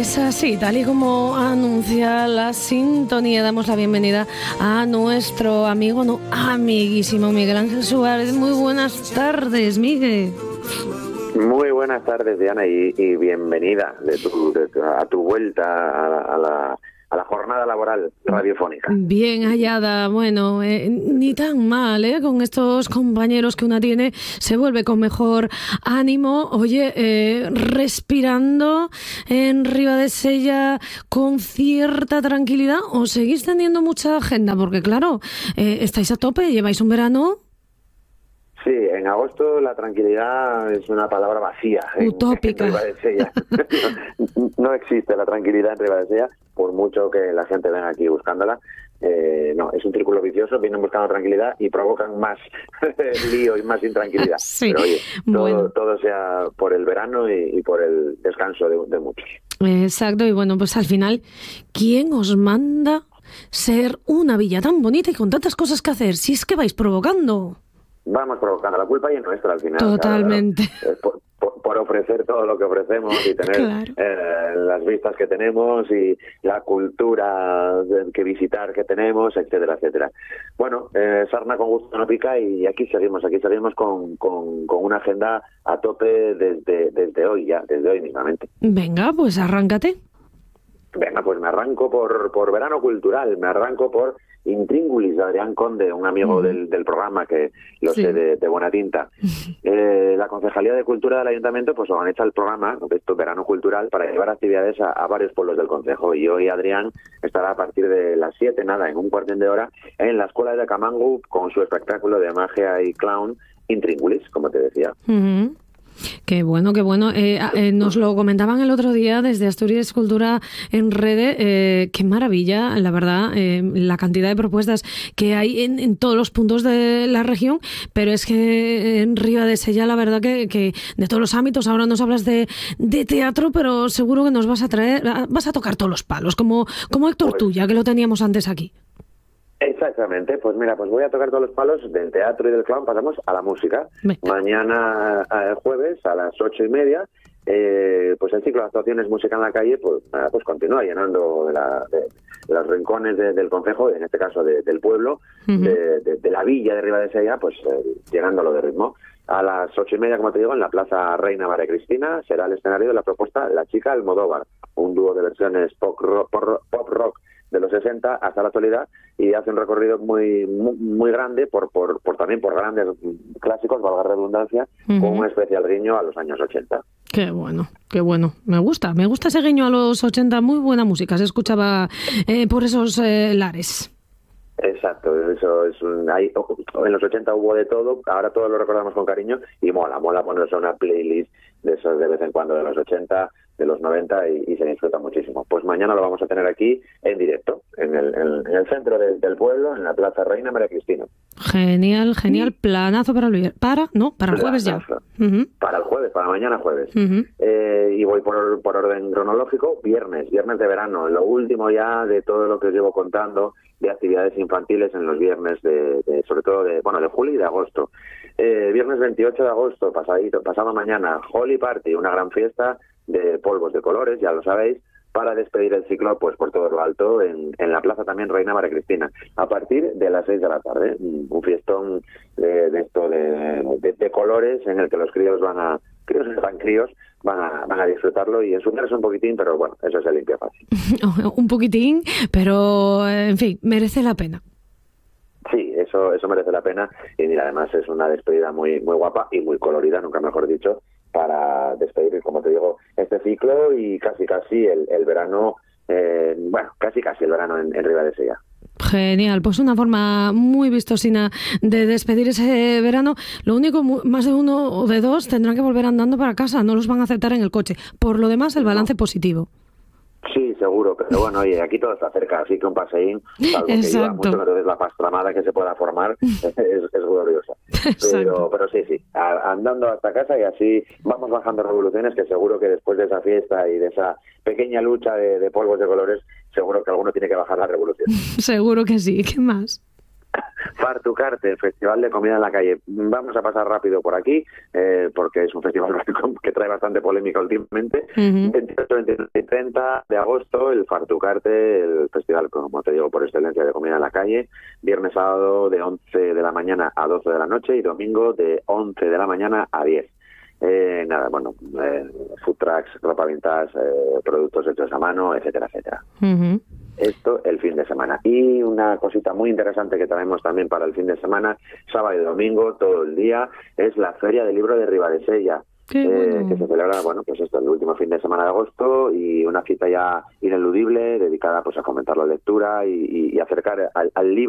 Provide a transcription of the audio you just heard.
Pues así, tal y como anuncia la sintonía, damos la bienvenida a nuestro amigo, amiguísimo Miguel Ángel Suárez. Muy buenas tardes, Miguel. Muy buenas tardes, Diana, y bienvenida a tu vuelta a la jornada laboral radiofónica. Bien hallada, bueno, ni tan mal, con estos compañeros que una tiene, se vuelve con mejor ánimo. Oye, respirando en Ribadesella con cierta tranquilidad, ¿o seguís teniendo mucha agenda? Porque claro, estáis a tope, lleváis un verano. Sí, en agosto la tranquilidad es una palabra vacía. Utópica. En Ribadesella. No existe la tranquilidad en Ribadesella, por mucho que la gente venga aquí buscándola. No, es un círculo vicioso, vienen buscando tranquilidad y provocan más lío y más intranquilidad. Sí, pero oye, bueno. todo sea por el verano y por el descanso de muchos. Exacto, y bueno, pues al final, ¿quién os manda ser una villa tan bonita y con tantas cosas que hacer? Si es que vais provocando. Vamos provocando, la culpa y es nuestra al final. Totalmente. Claro. Por ofrecer todo lo que ofrecemos y tener Claro. las vistas que tenemos y la cultura que visitar que tenemos, etcétera, etcétera. Bueno, sarna con gusto no pica y aquí seguimos con una agenda a tope desde hoy mismamente. Venga, pues arráncate. Venga, pues me arranco por verano cultural, me arranco por Intríngulis de Adrián Conde, un amigo del programa que lo sé de buena tinta. La Concejalía de Cultura del Ayuntamiento pues organiza el programa de verano cultural para llevar actividades a varios pueblos del concejo, y hoy Adrián estará a partir de las 7, en un cuarto de hora, en la Escuela de Camango con su espectáculo de magia y clown Intríngulis, como te decía. Uh-huh. Qué bueno, qué bueno. Nos lo comentaban el otro día desde Asturias Cultura en Rede. Qué maravilla, la verdad, la cantidad de propuestas que hay en todos los puntos de la región, pero es que en Ribadesella, la verdad que de todos los ámbitos, ahora nos hablas de teatro, pero seguro que nos vas a tocar todos los palos, como Héctor Tuya, que lo teníamos antes aquí. Exactamente, pues mira, pues voy a tocar todos los palos del teatro y del clown, pasamos a la música. Mañana jueves a las 8:30, pues el ciclo de actuaciones Música en la Calle pues continúa llenando de los rincones del concejo, en este caso del pueblo, de la villa de Ribadesella, pues llenándolo de ritmo. A las 8:30, como te digo, en la Plaza Reina María Cristina será el escenario de la propuesta La Chica Almodóvar, un dúo de versiones pop rock de los 60 hasta la actualidad, y hace un recorrido muy grande también por grandes clásicos, valga la redundancia, con un especial guiño a los años 80. Qué bueno, qué bueno. Me gusta ese guiño a los 80, muy buena música, se escuchaba por esos lares. Exacto, eso es en los 80 hubo de todo, ahora todos lo recordamos con cariño y mola ponerse una playlist de esos de vez en cuando de los 80, de los 90 y se disfruta muchísimo. Pues mañana lo vamos a tener aquí en directo, en el centro del pueblo, en la Plaza Reina María Cristina. Genial, planazo para el jueves ya. Para el jueves, para mañana jueves. Y voy por orden cronológico, viernes de verano, lo último ya de todo lo que os llevo contando de actividades infantiles en los viernes sobre todo de julio y de agosto. Viernes 28 de agosto, pasado mañana, Holy Party, una gran fiesta de polvos de colores, ya lo sabéis, para despedir el ciclo pues por todo lo alto en la plaza también Reina María Cristina, a partir de las 6 de la tarde. Un fiestón de colores en el que los críos van a disfrutarlo y ensuciarse un poquitín, pero bueno, eso se limpia fácil. Un poquitín, pero en fin, merece la pena. Sí, eso merece la pena, y mira, además es una despedida muy muy guapa y muy colorida, nunca mejor dicho, para despedir, como te digo, este ciclo y casi el verano, casi el verano en Ribadesella. Genial, pues una forma muy vistosina de despedir ese verano. Lo único, más de uno o de dos tendrán que volver andando para casa, no los van a aceptar en el coche. Por lo demás, el balance positivo. Sí, seguro, pero bueno, oye, aquí todo está cerca, así que un paseín, algo que lleva mucho, entonces la pastramada que se pueda formar es gloriosa. Pero sí, andando hasta casa, y así vamos bajando revoluciones, que seguro que después de esa fiesta y de esa pequeña lucha de polvos de colores, seguro que alguno tiene que bajar la revolución. Seguro que sí, ¿qué más? Fartucarte, Festival de Comida en la Calle. Vamos a pasar rápido por aquí, porque es un festival que trae bastante polémica últimamente. 28, 29 y 30 de agosto, el Fartucarte, el festival, como te digo, por excelencia de comida en la calle. Viernes, sábado de 11 de la mañana a 12 de la noche y domingo de 11 de la mañana a 10. Food trucks, ropa vintage, productos hechos a mano, etcétera, etcétera. Esto el fin de semana. Y una cosita muy interesante que traemos también para el fin de semana, sábado y domingo, todo el día, es la Feria del Libro de Ribadesella, que se celebra, pues esto, el último fin de semana de agosto, y una cita ya ineludible dedicada pues a fomentar la lectura y acercar al libro